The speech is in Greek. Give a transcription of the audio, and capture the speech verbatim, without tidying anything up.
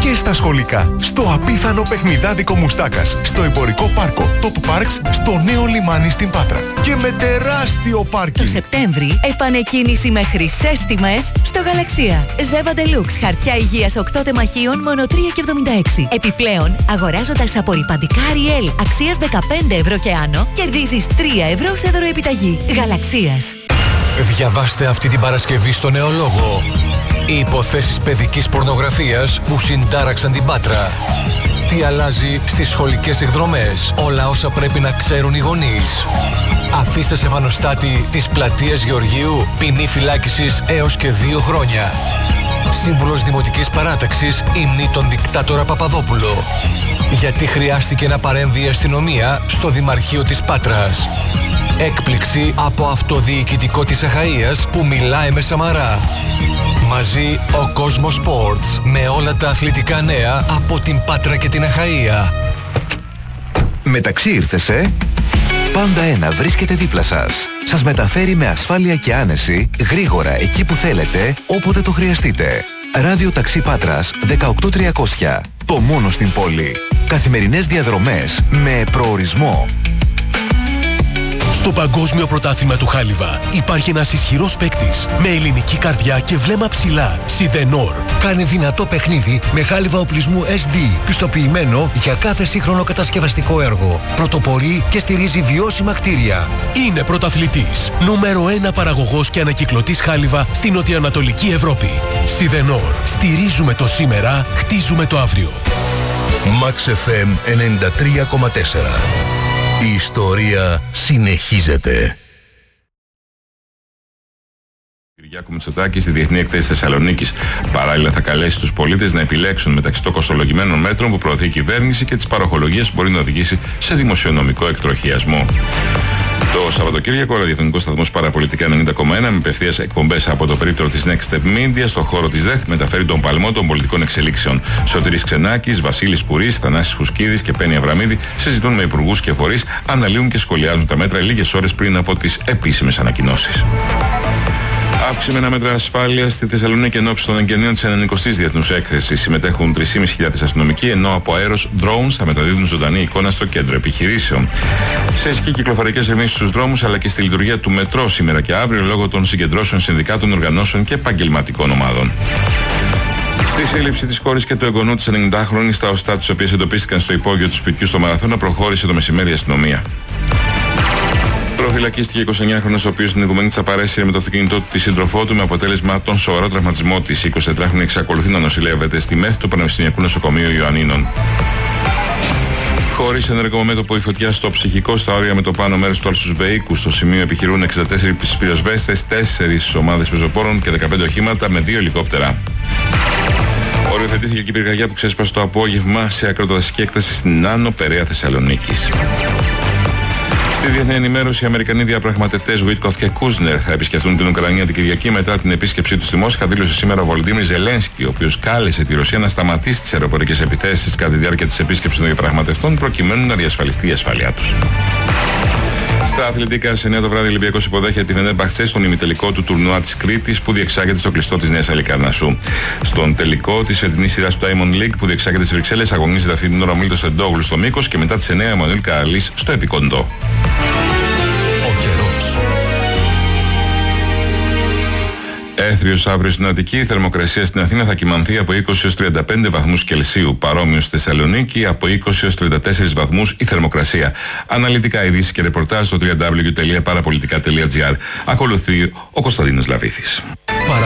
και στα σχολικά. Στο απίθανο παιχνιδάδικο Μουστάκας, στο εμπορικό πάρκο Top Parks, στο νέο λιμάνι στην Πάτρα. Και με τεράστιο πάρκινγκ. Το Σεπτέμβρη, επανεκκίνηση με χρυσές τιμές στο Γαλαξία. Ζέβα Deluxe, χαρτιά υγείας οκτώ τεμαχίων, μόνο τρία και εβδομήντα έξι. Επιπλέον, αγοράζοντας απορριπαντικά Ariel αξίας δεκαπέντε ευρώ και άνω, κερδίζεις τρία ευρώ σε δωροεπιταγή. Γαλαξίας. Διαβάστε αυτή την Παρασκευή στο Νεολόγο. Οι υποθέσεις παιδικής πορνογραφίας που συντάραξαν την Πάτρα. Τι αλλάζει στις σχολικές εκδρομές. Όλα όσα πρέπει να ξέρουν οι γονείς. Αφήστε σε φανοστάτη της πλατείας Γεωργίου ποινή φυλάκισης έως και δύο χρόνια. Σύμβουλος Δημοτικής Παράταξης υμνεί τον δικτάτορα Παπαδόπουλο. Γιατί χρειάστηκε να παρέμβει η αστυνομία στο Δημαρχείο της Πάτρας. Έκπληξη από αυτοδιοικητικό της Αχαΐας που μιλάει με Σαμαρά. Μαζί ο Κόσμος Sports με όλα τα αθλητικά νέα από την Πάτρα και την Αχαΐα. Μεταξύ ήρθεσαι. Πάντα ένα βρίσκεται δίπλα σας. Σας μεταφέρει με ασφάλεια και άνεση, γρήγορα εκεί που θέλετε, όποτε το χρειαστείτε. Ράδιο Ταξί Πάτρας δεκαοκτώ τριακόσια. Το μόνο στην πόλη. Καθημερινές διαδρομές με προορισμό. Στο Παγκόσμιο Πρωτάθλημα του Χάλιβα υπάρχει ένας ισχυρός παίκτης με ελληνική καρδιά και βλέμμα ψηλά. Σιδενόρ. Κάνει δυνατό παιχνίδι με χάλιβα οπλισμού ες ντι, πιστοποιημένο για κάθε σύγχρονο κατασκευαστικό έργο. Πρωτοπορεί και στηρίζει βιώσιμα κτίρια. Είναι πρωταθλητής. Νούμερο ένα παραγωγός και ανακυκλωτής χάλιβα στην νοτιοανατολική Ευρώπη. Σιδενόρ. Στηρίζουμε το σήμερα, χτίζουμε το αύριο. Max εφ εμ ενενήντα τρία κόμμα τέσσερα. Η ιστορία συνεχίζεται. Κυριάκου Μητσοτάκη στη Διεθνή Εκθέση Θεσσαλονίκης. Παράλληλα, θα καλέσει τους πολίτες να επιλέξουν μεταξύ των κοστολογημένων μέτρων που προωθεί η κυβέρνηση και της παροχολογίας που μπορεί να οδηγήσει σε δημοσιονομικό εκτροχιασμό. Το Σαββατοκύριακο, ο ραδιοφωνικός σταθμός Παραπολιτικά ενενήντα κόμμα ένα με απευθείας εκπομπές από το περίπτερο της Next Step Media στο χώρο της ΔΕΘ μεταφέρει τον παλμό των πολιτικών εξελίξεων. Σωτήρης Ξενάκης, Βασίλης Κουρής, Θανάσης Φουσκίδης και Πέννη Αβραμίδη συζητούν με υπουργούς και φορείς, αναλύουν και σχολιάζουν τα μέτρα λίγες ώρες πριν από τις επίσημες ανακοινώσεις. Αύξημενα μέτρα ασφάλειας στη Θεσσαλονίκη εν ώψη των εγγενείων της ενενηκοστής Διεθνούς Έκθεσης. Συμμετέχουν τρεις χιλιάδες πεντακόσιοι αστυνομικοί, ενώ από αέρος drones θα μεταδίδουν ζωντανή εικόνα στο κέντρο επιχειρήσεων. Σε ισχύ κυκλοφορικές ρυθμίσεις στους δρόμους αλλά και στη λειτουργία του μετρό σήμερα και αύριο λόγω των συγκεντρώσεων συνδικάτων, οργανώσεων και επαγγελματικών ομάδων. Στη σύλληψη της κόρης και του εγγονού της ενενηκοντάχρονης, τα οστά τους οποίες εντοπίστηκαν στο υπόγειο του σπιτιού στο Μαραθώνα, προχώρησε το μεσημέρι η αστυνομία. Προφυλακίστηκε εικοσιεννιάχρονος, ο οποίος στην Οικουμενή της απαρέσυρε με το αυτοκίνητό του τη σύντροφό του με αποτέλεσμα τον σοβαρό τραυματισμό της. Η εικοσιτετράχρονη εξακολουθεί να νοσηλεύεται στη ΜΕΘ του Πανεπιστημιακού Νοσοκομείου Ιωαννίνων. Χωρίς ενεργό μέτωπο η φωτιά στο ψυχικό στα όρια με το πάνω μέρος του Άλσους Βεϊκού. Στο σημείο επιχειρούν εξήντα τέσσερις πυροσβέστες, τέσσερις ομάδες πεζοπόρων και δεκαπέντε οχήματα με δύο ελικόπτερα. Οριοθετήθηκε και η πυρκαγιά που ξέσπασε το απόγευμα σε ακροταταστική έκταση στην Άνω Περαία Θεσσαλονίκης. Στη διεθνή ενημέρωση, οι Αμερικανοί διαπραγματευτές Βίτκοφ και Κούσνερ θα επισκεφθούν την Ουκρανία την Κυριακή μετά την επίσκεψή του στη Μόσχα, δήλωσε σήμερα ο Βολοντίμιρ Ζελένσκι, ο οποίος κάλεσε τη Ρωσία να σταματήσει τις αεροπορικές επιθέσεις κατά τη διάρκεια της επίσκεψης των διαπραγματευτών, προκειμένου να διασφαλιστεί η ασφαλειά τους. Στα αθλητικά, σε εννιά το βράδυ, ο Ολυμπιακός υποδέχεται τη Φενέρμπαχτσε στον ημιτελικό του τουρνουά της Κρήτης που διεξάγεται στο κλειστό της Νέας Αλικαρνασσού. Στον τελικό της φετινής σειράς του Diamond League που διεξάγεται στις Βρυξέλλες, αγωνίζεται αυτή την ώρα ο Μίλτος Τεντόγλου στο μήκος και μετά τις εννιά ο Εμμανουήλ Καραλής στο επικοντό. Ο καιρός. Έθριος αύριο στην Αττική, η θερμοκρασία στην Αθήνα θα κυμανθεί από είκοσι έως τριάντα πέντε βαθμούς Κελσίου. Παρόμοιο στη Θεσσαλονίκη, από είκοσι έως τριάντα τέσσερις βαθμούς η θερμοκρασία. Αναλυτικά ειδήσεις και ρεπορτάζ στο double-u double-u double-u τελεία παραπολιτικά τελεία τζι άρ. Ακολουθεί ο Κωνσταντίνος Λαβίθης.